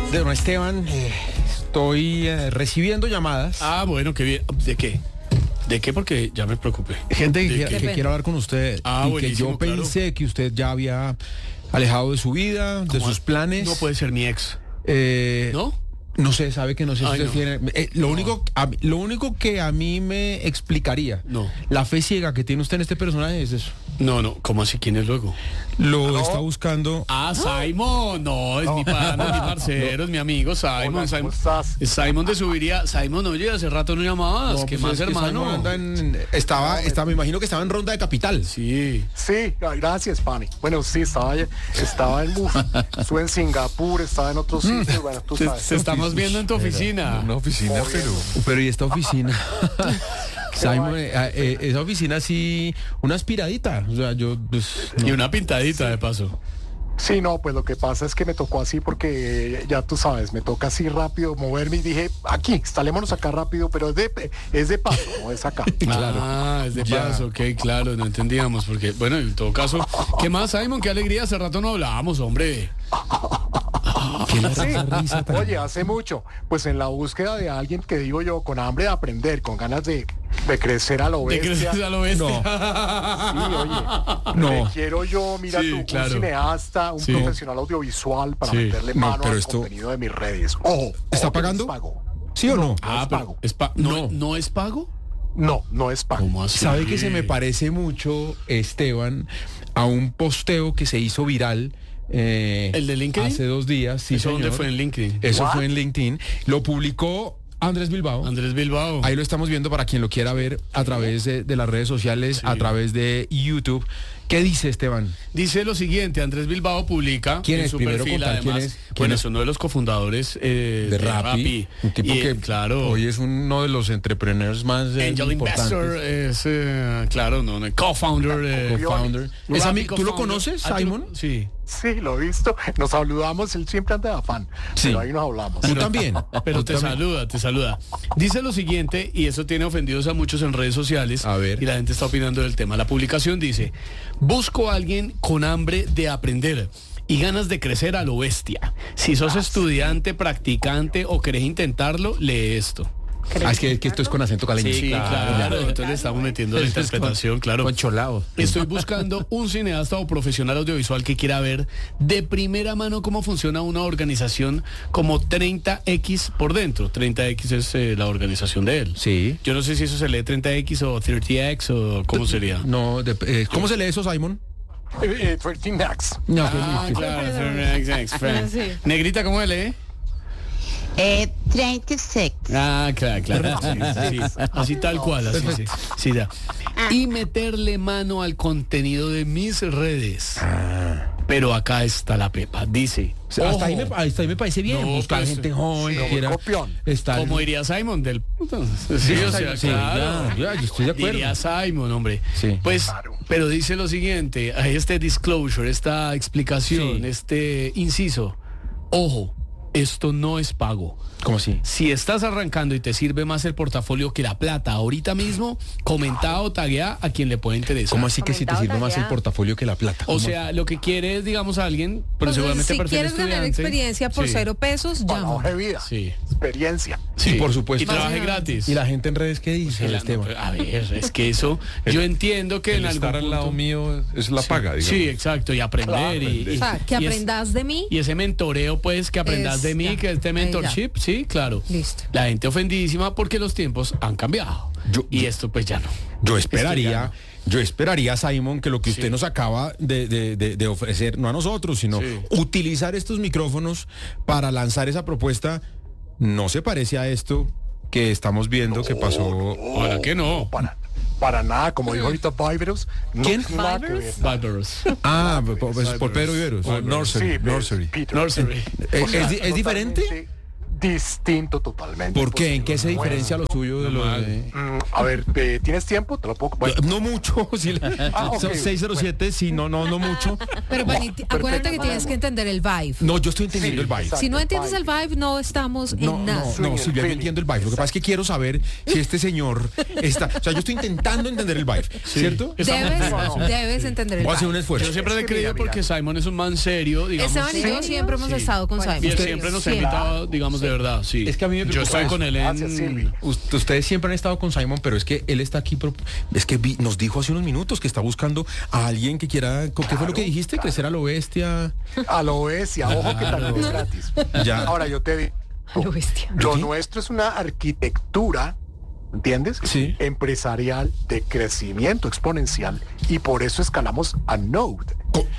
Don Esteban, estoy recibiendo llamadas. Ah, bueno, qué bien. ¿De qué? ¿De qué? Porque ya me preocupé. Gente ¿De que qué? quiere hablar con usted. Ah, y que buenísimo, yo pensé que usted ya había alejado de su vida, de sus planes. No puede ser mi ex. ¿No? No sé, sabe que no sé si Ay, usted no. tiene. Lo único que a mí me explicaría No. la fe ciega que tiene usted en este personaje es eso. No, ¿cómo así? ¿Quién es luego? Lo está buscando. Ah, Simon. No, es mi pana, es mi parcero, es mi amigo Simon. Hola, Simon. ¿cómo estás? Simon de subiría. Simon, oye, hace rato no llamabas. ¿Qué pues más, es que hermano? Simon anda me imagino que estaba en ronda de capital. Sí. Sí, gracias, Pani. Bueno, sí, estaba en MUF, estuve en Singapur, estaba en otros sitios, bueno, tú sabes. Te estamos viendo en tu oficina. Una oficina, Pero ¿y esta oficina? Simon, esa oficina sí, una aspiradita. O sea, yo pues, Y una pintadita de paso. Sí, no, pues lo que pasa es que me tocó así porque ya tú sabes, me toca así rápido moverme y dije, aquí, instalémonos acá rápido, pero es de paso, no es acá. Claro. Ah, es de Ya. paso, ok, claro, no entendíamos, porque, bueno, en todo caso, ¿qué más, Simon? Qué alegría, hace rato no hablábamos, hombre. ¿Qué le hace Sí, esa risa tan- oye, hace mucho, pues en la búsqueda de alguien que digo yo, con hambre de aprender, con ganas de crecer a lo ¿De bestia. creces a lo bestia? Sí, oye, No. quiero yo, mira Sí, tú, claro. un cineasta, un Sí. profesional audiovisual para Sí. meterle No, mano pero al esto- contenido de mis redes. Ojo, ¿Está ojo que pagando? les pago. ¿Sí o no? Ah, es pero pago. ¿No es pago? No es pago. ¿Cómo así? ¿Sabe que se me parece mucho, Esteban, a un posteo que se hizo viral? ¿El de LinkedIn? Hace 2 días. Sí, ¿Eso dónde señor. fue? ¿En LinkedIn? Eso What? fue en LinkedIn. Lo publicó Andrés Bilbao. Andrés Bilbao. Ahí lo estamos viendo para quien lo quiera ver a través de las redes sociales, a través de YouTube. ¿Qué dice Esteban? Dice lo siguiente, Andrés Bilbao publica ¿Quién en es? su Primero perfil, contar quién además, es. ¿Quién es? uno de los cofundadores De Rappi. Un tipo Y, que claro, hoy es uno de los entrepreneurs más Angel importantes. Investor es, claro, no, co-founder. Co-founder. ¿Es Rappi amigo- ¿Tú lo co-founder. conoces, Ah, ¿tú lo- Simon? Sí. Sí, lo he visto. Nos saludamos, él siempre anda de afán. Sí. Pero ahí nos hablamos. Tú también. Pero Tú te también. saluda. Dice lo siguiente, y eso tiene ofendidos a muchos en redes sociales. A ver. Y la gente está opinando del tema. La publicación dice: busco a alguien con hambre de aprender y ganas de crecer a lo bestia. Si sos estudiante, practicante o querés intentarlo, lee esto. Ah, es que esto es con acento caleño. Sí, claro. Entonces le estamos metiendo la Eso es interpretación, claro. Con cholao. Estoy buscando un cineasta o profesional audiovisual que quiera ver de primera mano cómo funciona una organización como 30X por dentro. 30X es la organización de él. Sí. Yo no sé si eso se lee 30X o 30X o cómo sería. No, ¿cómo se lee eso, Simon? 13 Max. No, Ah, claro. 30X. Sí. Negrita, ¿cómo se lee? 36. Ah, claro. Sí. Así tal cual, así sí. Sí, ya. Y meterle mano al contenido de mis redes. Pero acá está la pepa. Dice, hasta ahí me parece bien. No, buscar pues, gente joven sí, que quiera copión. estar. como diría Simon del... Sí, Sí, o sea, sí, claro. ya, yo estoy de acuerdo. Diría Simon, hombre. Sí. Pues, Claro. pero dice lo siguiente, hay este disclosure, esta explicación, Sí. este inciso. Ojo, esto no es pago. ¿Cómo así? Si estás arrancando y te sirve más el portafolio que la plata ahorita mismo, comenta o taguea a quien le pueda interesar. ¿Cómo así que si te Comentado, sirve más el tagueado. portafolio que la plata? O ¿Cómo? sea, lo que quiere es, digamos, a alguien, pero Entonces, seguramente si perfil quieres ganar estudiante. experiencia por Sí, 0 pesos, Para la llama. hoja de vida. Sí. Experiencia. Sí, por supuesto. Y trabaje gratis. ¿Y la gente en redes qué dice, Sí, Esteban? a ver, es que eso, yo entiendo que El en algún estar al lado punto- mío es la paga, digamos. Sí, exacto, y aprender. Claro, y, O sea, que y es- aprendas de mí. y ese mentoreo, pues, que aprendas Es- de mí, ya, que este ahí mentorship, sí, claro. Listo. La gente ofendidísima porque los tiempos han cambiado. Y esto, pues, ya no. Yo Esto esperaría, ya Simon, que lo que usted Sí. nos acaba de ofrecer, no a nosotros, sino Sí. utilizar estos micrófonos para lanzar esa propuesta, no se parece a esto que estamos viendo que pasó. Ojalá que no. Para nada, como dijo ahorita Viveros. No ¿Quién? tiene nada que ver. Barbaros. Ah, por Pedro Viveros. O Nursery, Sí, Nursery. Peter. Nursery. ¿Es diferente? Totalmente distinto totalmente. ¿Por qué? ¿En qué se Bueno, diferencia lo suyo de lo de...? A ver, ¿tienes tiempo? Te lo puedo... Bueno. No mucho, sí, ok. son 607, sí, no mucho. Pero Pani, acuérdate que tienes que entender el vibe. No, yo estoy entendiendo el vibe. exacto. Si no entiendes el vibe, no estamos en nada. No, Silvia, yo entiendo el vibe. Lo que pasa es que quiero saber si este señor está... O sea, yo estoy intentando entender el vibe, ¿cierto? Debes entender el Voy a hacer un vibe. esfuerzo. Yo siempre le he creído porque Simon es un man serio, digamos. Esteban y yo siempre hemos estado con Simon. Y él siempre nos ha invitado, digamos, de verdad, sí. Es que a mí me Yo preocupa estoy con eso. él Gracias, en... Silvi. Ustedes siempre han estado con Simon, pero es que él está aquí. Es que nos dijo hace unos minutos que está buscando a alguien que quiera. ¿Qué fue lo que dijiste? Crecer a lo bestia. A lo bestia, ojo que también es gratis. Ya. Ahora yo te digo, A lo bestia. lo ¿Qué? nuestro es una arquitectura, ¿entiendes? Sí. Empresarial de crecimiento exponencial y por eso escalamos a Node.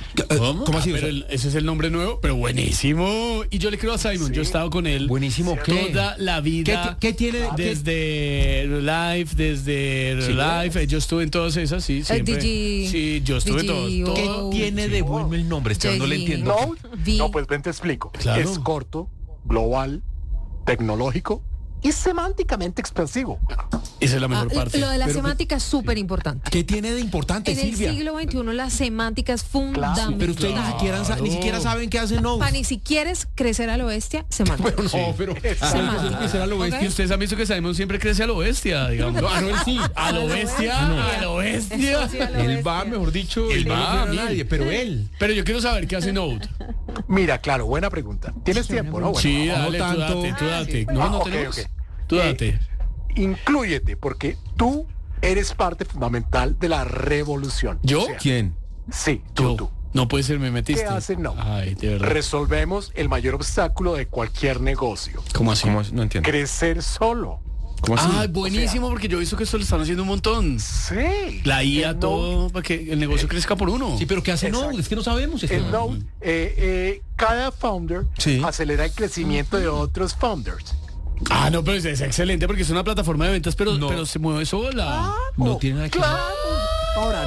¿Cómo así? Pero ese es el nombre nuevo, pero buenísimo. Y yo le creo a Simon, yo he estado con él Buenísimo. ¿Qué? toda la vida. ¿Qué tiene? Desde Life, desde Sí. Life, yo estuve en todas esas, sí, siempre. DG, Sí, yo estuve en DG, todos. ¿Qué Oh, tiene de bueno el nombre? Esteban, no le JG. entiendo. Node, Vi- no, pues ven te explico. Claro. Es corto, global, tecnológico y semánticamente expansivo. Esa es la mejor parte. Lo de la Pero- semántica es súper importante. ¿Qué tiene de importante, En el Silvia? siglo XXI la semántica es fundamental. Pero ustedes ni siquiera saben qué hace Node. Pani, si quieres crecer a lo bestia, semántica. Pero no, pero Semántica. que será lo bestia. Y ustedes han visto que Simon siempre crece a lo bestia, digamos. No, él sí. A lo bestia, a lo bestia. Eso sí, a lo Él bestia. va, mejor dicho, Él no va, refiere a bien. nadie, pero él. Pero yo quiero saber qué hace Node. Mira, claro, buena pregunta. ¿Tienes tiempo, no? Bueno, Sí, no dale, tanto. tú date. Ah, No ok, tenemos. ok. Tú date. Inclúyete, porque tú eres parte fundamental de la revolución. ¿Yo? O sea, ¿Quién? sí, Yo. tú. No puede ser, me metiste. ¿Qué hace Node? Ay, de verdad. Resolvemos el mayor obstáculo de cualquier negocio. ¿Cómo así? ¿Cómo? No entiendo. Crecer solo. ¿Cómo así? Ah, buenísimo, porque yo he visto que esto lo están haciendo un montón. Sí. La IA, El todo, Node- para que el negocio crezca por uno. Sí, pero ¿qué hace Exacto. Node? Es que no sabemos. El Node, cada founder Sí. acelera el crecimiento de otros founders. Ah, no, pero es excelente porque es una plataforma de ventas, pero, No. pero se mueve sola. No tiene nada que ver. Claro. Ahora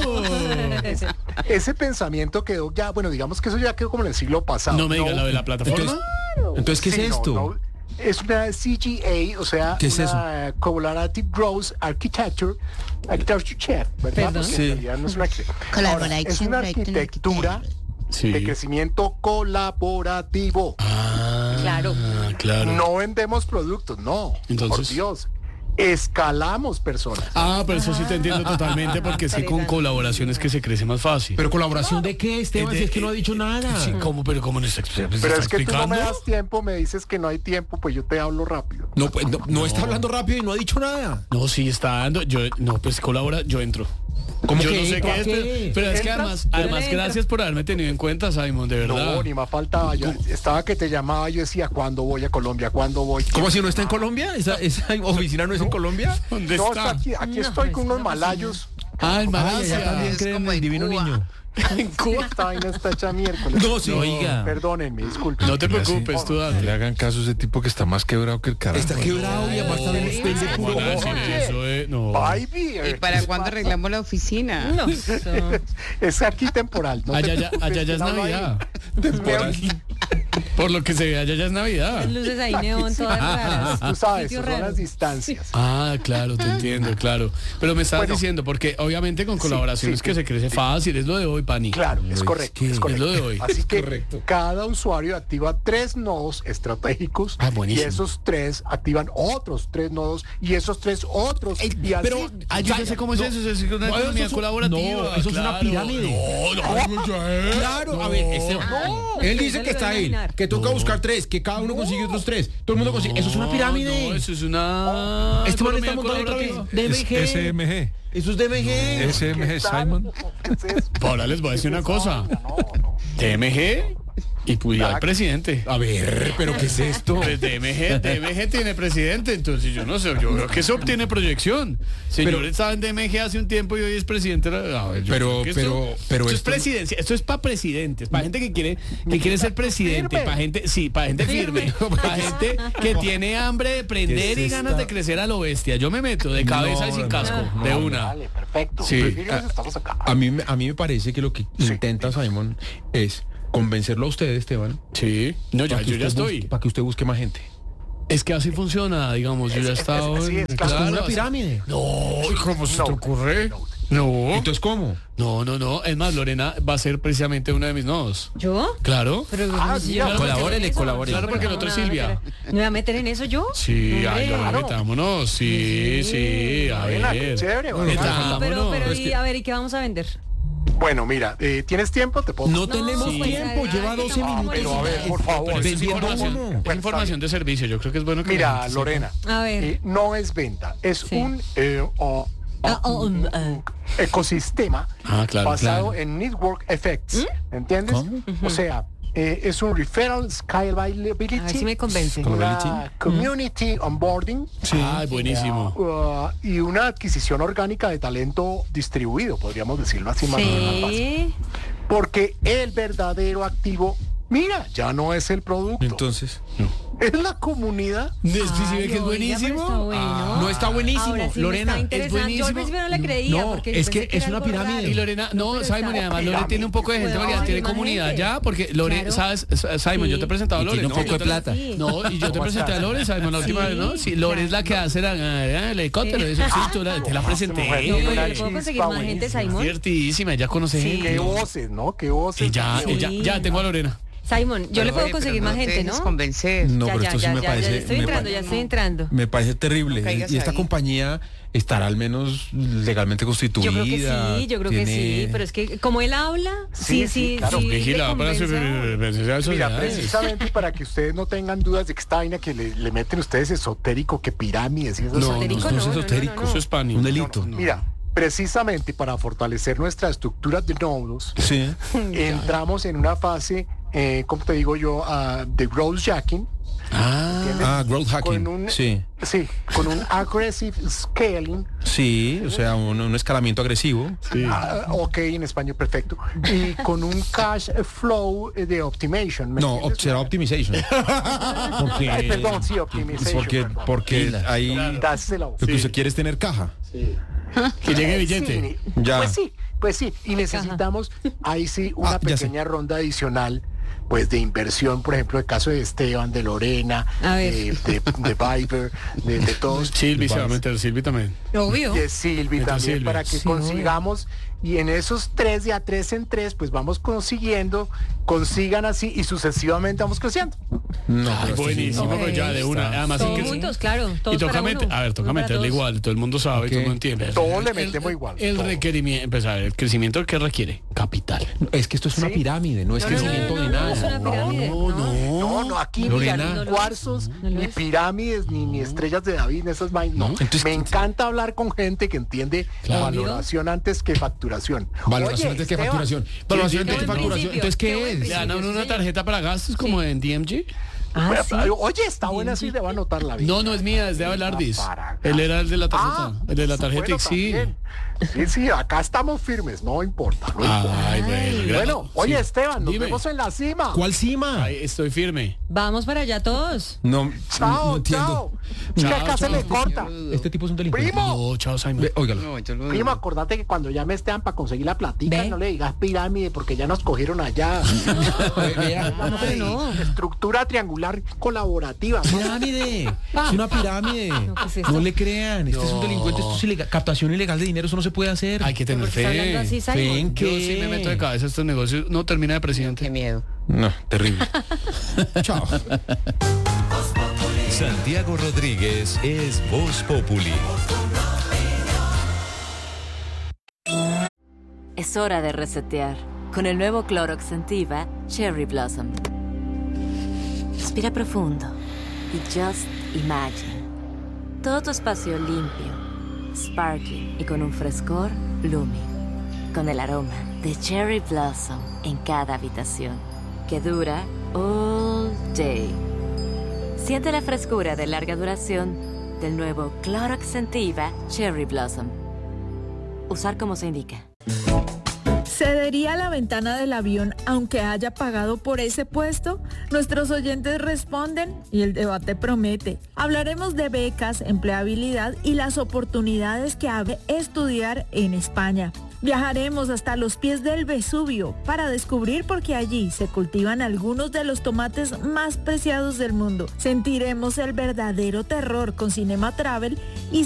no. Ese pensamiento quedó ya, bueno, digamos que eso ya quedó como en el siglo pasado. No me digas la de la plataforma. Entonces, ¿qué Sí, es no, esto? no. Es una CGA, o sea, ¿Qué es una Collaborative Growth Architecture, ¿verdad? Perdón. Porque Sí. en realidad no es una Ahora, es una arquitectura Sí. de crecimiento colaborativo. Claro. Claro. No vendemos productos, no. Entonces. Por Dios. Escalamos personas. Ah, pero eso sí te entiendo totalmente porque es que con colaboraciones que se crece más fácil. ¿Pero colaboración de qué, Esteban? Si es que no ha dicho nada. Sí, ¿cómo? Pero ¿cómo no está, Pero es que tú no me das tiempo, me dices que no hay tiempo, pues yo te hablo rápido. No, pues, no está hablando rápido y no ha dicho nada. No, sí está dando. No, pues colabora, yo entro. ¿Cómo Yo que no sé entra? qué es, ¿Qué? pero es que ¿Entras? además Entra. gracias por haberme tenido en cuenta, Simon, de verdad. No, ni más faltaba. Yo estaba que te llamaba, yo decía, ¿cuándo voy a Colombia? ¿Cuándo voy? ¿Cómo si no está en Colombia? ¿Esa oficina no es en Colombia? ¿Dónde No, está? está aquí estoy con unos malayos. Ah, en Ay, Malasia. allá también Es creen como en en Divino Cuba. Niño. En Cuba. Esta vaina está hecha miércoles. No, sí. Oiga. Perdónenme, disculpen. No te preocupes, tú No le date. hagan caso a ese tipo que está más quebrado que el carajo. Está quebrado y además también vende ¿Cómo puro. van a decir Oye. eso, no. Bye, beer. ¿Y para cuándo arreglamos la oficina? No. Es aquí temporal. No te Allá ya preocupes, es ¿quién habla ahí? Navidad. Temporal. Por lo que se ve, allá ya es Navidad. Luces ahí neón todas raras. Tú sabes, Sitios son las raros. distancias. Ah, claro, te entiendo, claro. Pero me estabas Bueno. diciendo, porque obviamente con colaboraciones sí, que se crece fácil, es lo de hoy, Pani. Claro, es correcto, es correcto. es lo de hoy. Así que correcto. cada usuario activa 3 nodos estratégicos Ah, y buenísimo. esos 3 activan otros 3 nodos y esos 3 otros. Y así, pero- Ah, yo ya sé cómo es eso, es una No, economía eso es- colaborativa. no, eso es una pirámide. No. Claro, a ver, Esteban. Él dice que está él, que toca buscar 3, que cada uno consigue otros 3. Todo el mundo consigue. Eso es una pirámide. No, eso es una Esteban economía está montando otra vez. colaborativa. DMG. SMG. Eso es DMG. SMG, Simon. ¿qué es eso? Ahora les voy a decir una cosa. No. TMG y cuidado el presidente. A ver, pero ¿qué es esto? Pues DMG tiene presidente, entonces yo no sé, yo creo que eso obtiene proyección. Señor Pero- estaba en DMG hace un tiempo y hoy es presidente. A ver, yo Pero- creo que pero esto es esto- presidencia, esto es para presidentes, para gente que quiere ser presidente, Firme. para gente, sí, para gente firme, para gente que tiene hambre de prender ¿Qué y es ganas esta? de crecer a lo bestia. Yo me meto de cabeza y sin no, casco, no, de no, una. Vale, perfecto. Sí. Fíjense, estamos acá. A mí me parece que lo que intenta Simon es convencerlo a usted, Esteban, Sí, no, ya, para que yo ya usted estoy. para que usted busque más gente. Es que así funciona, digamos, yo ya he estado... sí, es en- claro, Como una así- pirámide. No, ¿cómo se No. te ocurre? No. Entonces, ¿cómo? No. Es más, Lorena va a ser precisamente una de mis nodos. ¿Yo? Claro. Pero Ah, mira, yo- colabórele, eso. colabórele. Claro, porque el otro es No, Silvia. ¿Me voy a meter en eso yo? Sí, ay, Hombre. no, metámonos. Sí, a Lorena, qué ver. chévere, Bueno, bacano. Pero, Vámonos. y a ver, ¿y qué vamos a vender? Bueno, mira, ¿tienes tiempo? Te puedo... No tenemos sí. tiempo, Ay, lleva ay, 12 no, minutos. pero a ver, por favor. Pero es Vendiendo información, humo. es información de servicio. Yo creo que es bueno que la Mira, gente Lorena, A ver. no es venta, es Sí. un Ah. ecosistema claro, basado en network effects, ¿entiendes? ¿Cómo? O sea, es un referral scalability, A ver si me convence. una community onboarding Ay, buenísimo. y una adquisición orgánica de talento distribuido, podríamos decirlo así más o menos fácil. Sí. Porque el verdadero activo, mira, ya no es el producto, Entonces, es la comunidad. Sí, sí, ve Ay, que es oiga, pero buenísimo. está bueno. no está buenísimo, Ahora sí me Lorena, está es interesante. Yo al buenísimo. principio no le creía. No, porque es pensé que es era una algo pirámide. raro. Y Lorena, no, pero Simon, y está- además Lorena tiene un poco de gente Puedo variada, tiene abrir más comunidad gente. ya, porque Lorena, Claro. ¿sabes? Simon, yo te he presentado a Y tiene Lorena. un poco de plata. No, y yo te presenté a Lore, Simon, la última Sí, vez, ¿no? Sí, Lore es la que hace el helicóptero, Sí. eso sí, te la presenté. mujer, No, pero Una le puedo conseguir chispa más gente, buenísima. Simon. Divertidísima, ella conoce Sí. gente. Qué voces, ¿no? Qué voces. Y ya, Qué ya tengo a Lorena. Simon, yo le puedo conseguir más gente, ¿no? Convencer. no, Ya, pero ya, esto sí ya, me ya, parece. ya estoy me entrando, pa- ya estoy entrando. Me parece terrible. No caigas Y esta ahí. compañía estará al menos legalmente constituida. Yo creo que sí, yo creo que tiene- sí, pero es que como él habla, Sí, sí, claro. le Vigilada para convence a uno. supervivencia de Mira, sociedades. precisamente para que ustedes no tengan dudas de que esta vaina que le meten ustedes esotérico, que pirámides y esas No, cosas. Esotérico, no, no, es no, no, esotérico, no, no. Eso es pánico. Un delito. Mira, precisamente para fortalecer nuestra estructura de nódulos, Sí. entramos en una fase, como te digo yo, de growth jacking. ¿entiendes? Growth hacking. Con un, Sí. sí, con un aggressive scaling. Sí, o sea, un escalamiento agresivo. Ok, en español perfecto. Y con un cash flow de optimization. ¿me No, entiendes? será optimization. Porque, Ay, perdón, sí, optimization. perdón. porque ahí Dáselo. lo que usted quiere es tener caja. Que llegue billete. Sí, Ya. pues sí. Y necesitamos ahí sí una ya sé. pequeña ronda adicional, pues de inversión, por ejemplo, el caso de Esteban, de Lorena, A ver. de Viber, de todos. Silvi se va a meter, Silvi también. Obvio. De Silvi Entra también, Silvi. para que Sí, consigamos, y en esos 3 de a 3 en 3, pues vamos consiguiendo, consigan así y sucesivamente vamos creciendo. No, Ay, pero esto sí, buenísimo, no. pero ya de una. Además, Todos es que- juntos, claro. Todos y toca para uno. a ver, toca Uno para meterle todos. igual, todo el mundo sabe, Ok. todo el mundo entiende. Todo le metemos igual, El todo. requerimiento, empezar, el crecimiento que requiere, capital. Es que esto es una Sí. pirámide, no es No, no, crecimiento no, de no, nada. no, es una pirámide. No, aquí Lorena. mira, No ni lo cuarzos, No lo ni es. pirámides, ni estrellas de David, ni esas vainas. No. Entonces, me encanta hablar con gente que entiende Claro. valoración antes que facturación. Valoración Oye, antes que Esteban, facturación. Valoración sí, antes que sí, facturación. principio. Entonces, Qué ¿qué buen es? principio. Le dan a uno una tarjeta para gastos como en DMG. Ah, sí. Oye, está buena, sí le va a anotar la vida. No, no es mía, es de Abelardis. Para acá. Él era el de la tarjeta. El de la tarjeta, bueno, sí. también. Sí, acá estamos firmes, no importa. No importa. Ay, Bueno, oye, sí. Esteban, nos Dime. vemos en la cima. ¿Cuál cima? Ay, estoy firme. Vamos para allá todos. No, Chao, no entiendo. chao. Es que Chao, acá se chao. le corta. Este tipo es un delincuente. Primo. No, chao, Simon. Óigalo. No, yo lo Primo, acordate que cuando llame Esteban para conseguir la platica, Ve. no le digas pirámide porque ya nos cogieron allá. No, pero no. Estructura triangular colaborativa. Pirámide. Es una pirámide. ¿qué es esto? No le crean. Este es un delincuente. Esto es ilegal. Captación ilegal de dinero. Eso no se puede hacer. Hay que tener ¿Por qué está hablando fe. así, Fe Simon? en Yo qué. sí me meto de cabeza a estos negocios. No termina de Qué presidente. miedo. No, terrible. Chao. Santiago Rodríguez es Voz Populi. Es hora de resetear. Con el nuevo Clorox Sentiva Cherry Blossom. Respira profundo y just imagine. Todo tu espacio limpio, sparkling y con un frescor blooming. Con el aroma de Cherry Blossom en cada habitación. Que dura all day. Siente la frescura de larga duración del nuevo Clorox Sentiva Cherry Blossom. Usar como se indica. ¿Cedería la ventana del avión aunque haya pagado por ese puesto? Nuestros oyentes responden y el debate promete. Hablaremos de becas, empleabilidad y las oportunidades que abre estudiar en España. Viajaremos hasta los pies del Vesubio para descubrir por qué allí se cultivan algunos de los tomates más preciados del mundo. Sentiremos el verdadero terror con Cinema Travel y